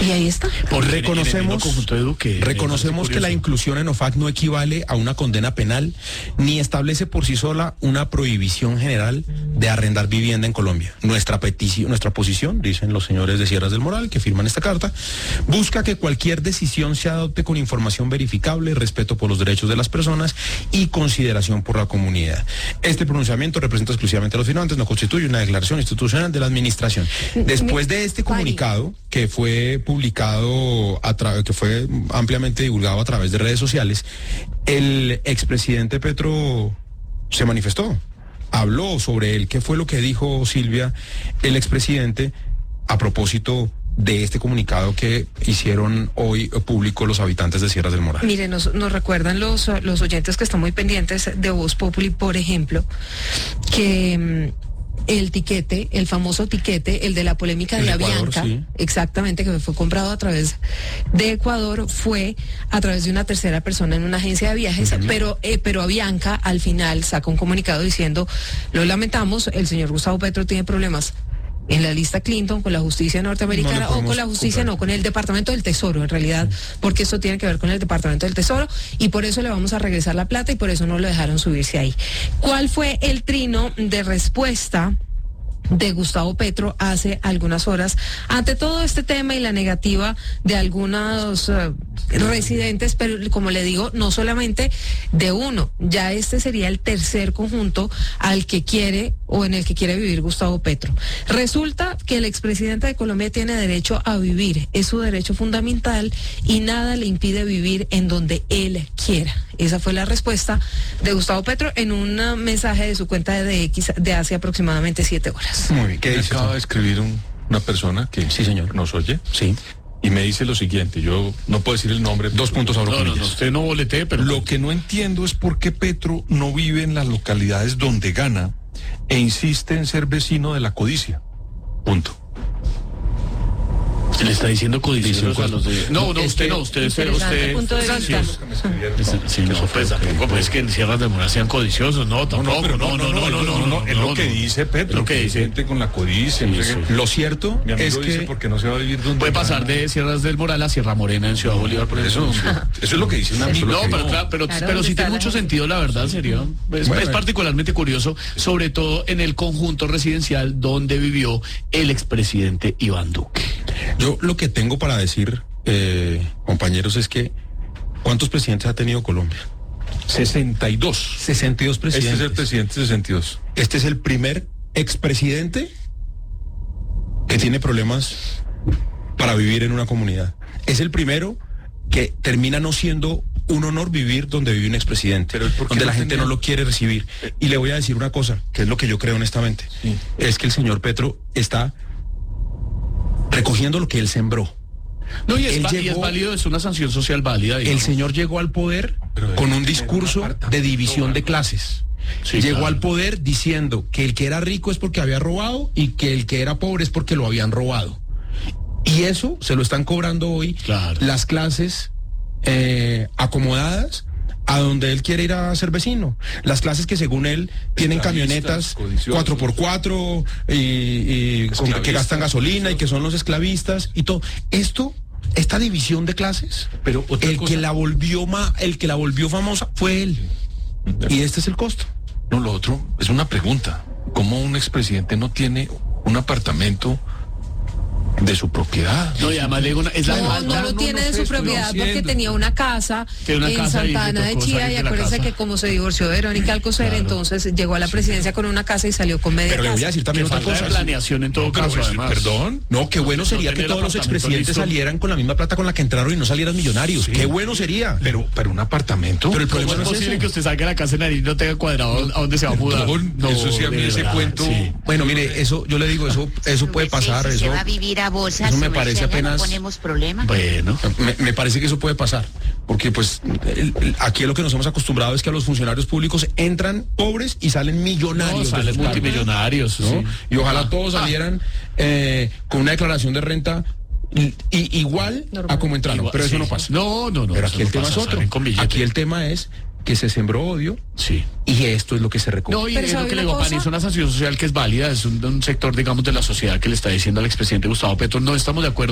Y ahí está. Reconocemos que la inclusión en OFAC no equivale a una condena penal, ni establece por sí sola una prohibición general de arrendar vivienda en Colombia. Nuestra posición, dicen los señores de Sierras del Moral, que firman esta carta, busca que cualquier decisión se adopte con información verificable, respeto por los derechos de las personas y consideración por la comunidad. Este pronunciamiento representa exclusivamente a los firmantes, no constituye una declaración institucional de la administración. Después de este comunicado, que fue publicado, que fue ampliamente divulgado a través de redes sociales, el expresidente Petro se manifestó, habló sobre él. ¿Qué fue lo que dijo Silvia, el expresidente, a propósito de este comunicado que hicieron hoy público los habitantes de Sierras del Moral? Mire, nos recuerdan los oyentes que están muy pendientes de Voz Populi, por ejemplo, que el famoso tiquete, el de la polémica de Avianca, sí, exactamente, que fue comprado a través de Ecuador, fue a través de una tercera persona en una agencia de viajes, pero Avianca al final saca un comunicado diciendo: lo lamentamos, el señor Gustavo Petro tiene problemas en la lista Clinton con la justicia norteamericana, o con la justicia, no, con el Departamento del Tesoro, en realidad, porque esto tiene que ver con el Departamento del Tesoro, y por eso le vamos a regresar la plata y por eso no lo dejaron subirse ahí. ¿Cuál fue el trino de respuesta de Gustavo Petro hace algunas horas ante todo este tema y la negativa de algunos residentes, pero como le digo, no solamente de uno, ya este sería el tercer conjunto al que quiere o en el que quiere vivir Gustavo Petro? Resulta que el expresidente de Colombia tiene derecho a vivir, es su derecho fundamental y nada le impide vivir en donde él quiera. Esa fue la respuesta de Gustavo Petro en un mensaje de su cuenta de X de hace aproximadamente 7 horas. Muy bien. ¿Qué acaba de escribir una persona que sí, señor, nos oye? Sí. Y me dice lo siguiente, yo no puedo decir el nombre. 2 puntos abro comillas. No, usted no boletee, pero lo que no entiendo es por qué Petro no vive en las localidades donde gana e insiste en ser vecino de la codicia. Punto. Le está diciendo codiciosos a los de... No, usted. Punto de vista. Sí, no, pues tampoco, pues que en Sierras del Moral sean codiciosos, no, tampoco, no. Es lo que dice Petro, lo que dice. Gente con la codicia. Lo cierto es que... porque no se va a vivir donde... Puede pasar de Sierras del Moral a Sierra Morena en Ciudad Bolívar, por eso. Eso es lo que dice un amigo. No, pero claro, pero sí tiene mucho sentido, la verdad, sería. Es particularmente curioso, sobre todo en el conjunto residencial donde vivió el expresidente Iván Duque. Yo lo que tengo para decir, compañeros, es que ¿cuántos presidentes ha tenido Colombia? 62. 62 presidentes. Este es el presidente 62. Este es el primer expresidente que tiene problemas para vivir en una comunidad. Es el primero que termina no siendo un honor vivir donde vive un expresidente, donde la gente no lo quiere recibir. Y le voy a decir una cosa, que es lo que yo creo honestamente, sí, es que el señor Petro está recogiendo lo que él sembró. No, y es válido, es una sanción social válida. Digamos. El señor llegó al poder con un discurso de división de clases. Sí, llegó al poder diciendo que el que era rico es porque había robado y que el que era pobre es porque lo habían robado. Y eso se lo están cobrando hoy las clases acomodadas, a donde él quiere ir a ser vecino. Las clases que según él tienen camionetas 4x4 y que gastan gasolina y que son los esclavistas y todo. Esta división de clases, pero que la volvió famosa fue él. Y este es el costo. No, lo otro es una pregunta. ¿Cómo un expresidente no tiene un apartamento de su propiedad? No, y además le digo, no lo tiene de su propiedad porque tenía una casa en Santa Ana de Chía, y acuérdense que como se divorció de Verónica Alcocer, entonces llegó a la presidencia con una casa y salió con media casa. Pero le voy a decir también otra cosa. Planeación en todo caso, además. Perdón. No, qué bueno sería que todos los expresidentes salieran con la misma plata con la que entraron y no salieran millonarios. Qué bueno sería. Pero un apartamento. Pero el problema no es posible que usted saque la casa en Nariz y no tenga cuadrado a dónde se va a mudar. No, eso sí, a mí ese cuento. Bueno, mire, eso yo le digo, eso puede pasar. Se va a vivir a bolsa. Eso me parece apenas... ¿No ponemos problema? Bueno, me parece que eso puede pasar, porque pues aquí lo que nos hemos acostumbrado es que a los funcionarios públicos entran pobres y salen millonarios. No, salen multimillonarios, ¿no? Sí. Y ojalá todos salieran con una declaración de renta igual a como entraron, pero eso no pasa. No. Pero aquí el tema es otro. Aquí el tema es que se sembró odio, y esto es lo que se recoge. No, y es lo que le digo, Pani, es una sanción social que es válida, es un sector, digamos, de la sociedad que le está diciendo al expresidente Gustavo Petro, no estamos de acuerdo